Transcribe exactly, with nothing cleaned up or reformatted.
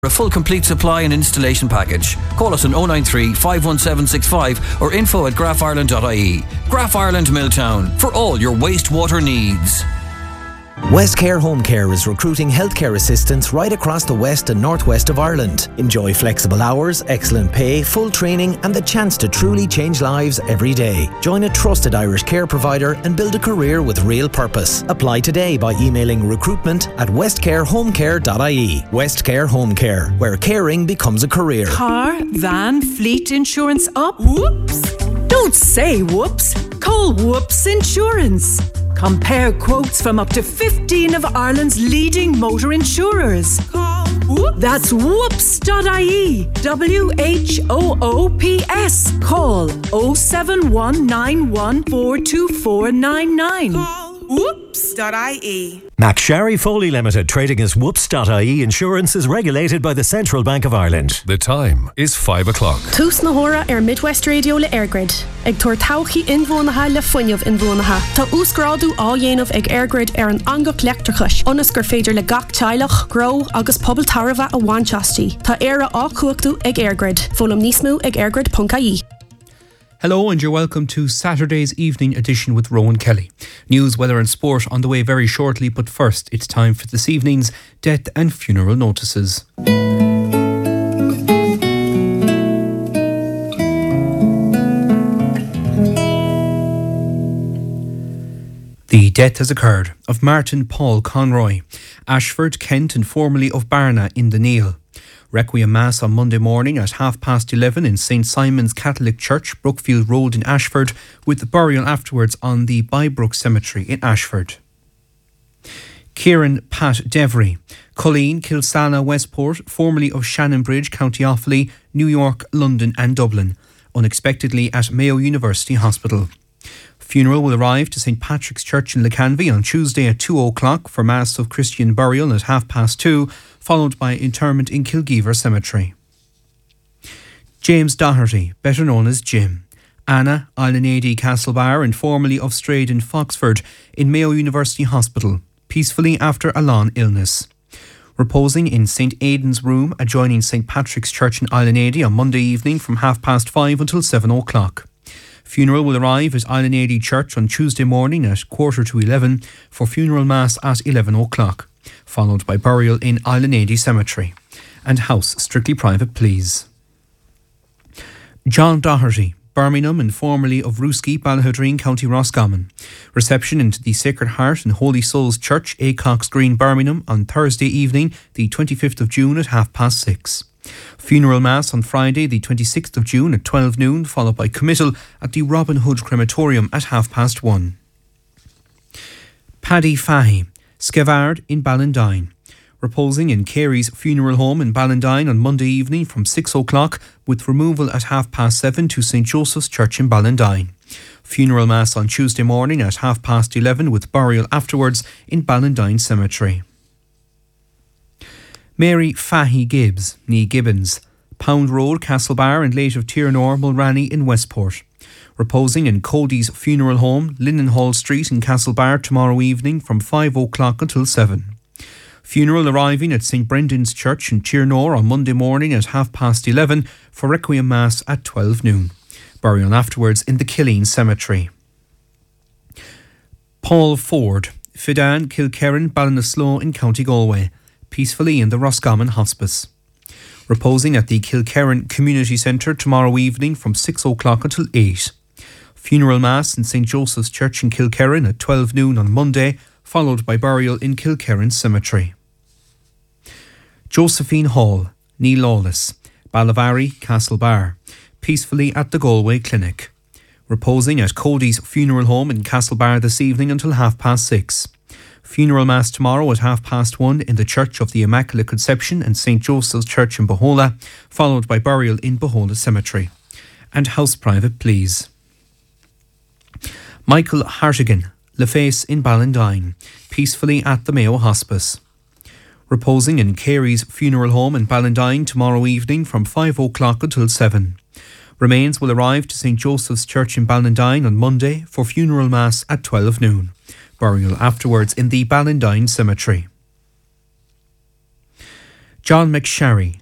A full complete supply and installation package. Call us on oh nine three, five one seven six five or info at graf ireland dot I E. Graf Ireland Milltown, for all your wastewater needs. Westcare Home Care is recruiting healthcare assistants right across the west and northwest of Ireland. Enjoy flexible hours, excellent pay, full training and the chance to truly change lives every day. Join a trusted Irish care provider and build a career with real purpose. Apply today by emailing recruitment at westcare home care dot I E. Westcare Home Care, where caring becomes a career. Car, van, fleet insurance up? Whoops! Don't say whoops. Call Whoops Insurance. Compare quotes from up to fifteen of Ireland's leading motor insurers. Call Whoops. That's whoops dot I E. W H O O P S. Call oh seven one nine one four two four nine nine. Call whoops dot I E. McSharry Foley Limited, trading as whoops dot I E Insurance, is regulated by the Central Bank of Ireland. The time is five o'clock. Tús na hora ar Midwest Radio le Airgrid. Ag tuair tauchi inbhuanacha le fuinneamh inbhuanacha. Tá úscrádu á dhéanamh ag Airgrid ar an angach leachtrachas. Onas gur féidir le gach teilech, grow agus pobl tarva a bhainteastí. Tá éire á cuachtaú ag Airgrid. Fólam níos mó ag airgrid dot I E. Hello and you're welcome to Saturday's evening edition with Rowan Kelly. News, weather and sport on the way very shortly, but first it's time for this evening's death and funeral notices. The death has occurred of Martin Paul Conroy, Ashford, Kent and formerly of Barna in the Neil. Requiem Mass on Monday morning at half past eleven in Saint Simon's Catholic Church, Brookfield Road in Ashford, with the burial afterwards on the Bybrook Cemetery in Ashford. Kieran Pat Devery, Colleen, Kilsana, Westport, formerly of Shannonbridge, County Offaly, New York, London and Dublin, unexpectedly at Mayo University Hospital. Funeral will arrive to Saint Patrick's Church in Lecanvy on Tuesday at two o'clock for Mass of Christian burial at half past two, followed by interment in Kilgeever Cemetery. James Doherty, better known as Jim. Anna, Islanady Castlebar and formerly of Strade in Foxford in Mayo University Hospital, peacefully after a long illness. Reposing in Saint Aidan's room adjoining Saint Patrick's Church in Islanady on Monday evening from half past five until seven o'clock. Funeral will arrive at Islanady Church on Tuesday morning at quarter to eleven for funeral mass at eleven o'clock, followed by burial in Islanady Cemetery. And house strictly private, please. John Doherty, Birmingham and formerly of Rooski, Ballahadreen, County Roscommon. Reception into the Sacred Heart and Holy Souls Church, Acox Green, Birmingham on Thursday evening, the twenty-fifth of June at half past six. Funeral Mass on Friday the twenty-sixth of June at twelve noon, followed by committal at the Robin Hood Crematorium at half past one. Paddy Fahy, Skevard in Ballandine. Reposing in Carey's funeral home in Ballandine on Monday evening from six o'clock, with removal at half past seven to Saint Joseph's Church in Ballandine. Funeral Mass on Tuesday morning at half past eleven with burial afterwards in Ballandine Cemetery. Mary Fahy Gibbs, nee Gibbons, Pound Road, Castlebar and late of Tiernaur, Mulranny in Westport. Reposing in Cody's funeral home, Linnenhall Street in Castlebar tomorrow evening from five o'clock until seven. Funeral arriving at Saint Brendan's Church in Tiernaur on Monday morning at half past eleven for Requiem Mass at twelve noon. Burial afterwards in the Killeen Cemetery. Paul Ford, Fidan, Kilkerran, Ballinasloe in County Galway, peacefully in the Roscommon Hospice. Reposing at the Kilkerran Community Centre tomorrow evening from six o'clock until eight. Funeral Mass in Saint Joseph's Church in Kilkerran at twelve noon on Monday, followed by burial in Kilkerran Cemetery. Josephine Hall, Nee Lawless, Ballavary, Castlebar, peacefully at the Galway Clinic. Reposing at Cody's funeral home in Castlebar this evening until half past six. Funeral Mass tomorrow at half past one in the Church of the Immaculate Conception and Saint Joseph's Church in Bohola, followed by burial in Bohola Cemetery. And house private, please. Michael Hartigan, Leface in Ballandine, peacefully at the Mayo Hospice. Reposing in Carey's funeral home in Ballandine tomorrow evening from five o'clock until seven. Remains will arrive to Saint Joseph's Church in Ballandine on Monday for funeral mass at twelve noon. Burial afterwards in the Ballandine Cemetery. John McSharry,